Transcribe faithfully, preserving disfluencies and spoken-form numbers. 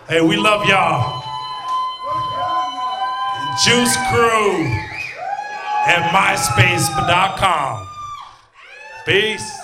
Hey, we love y'all. Juice Crew at myspace dot com. Peace.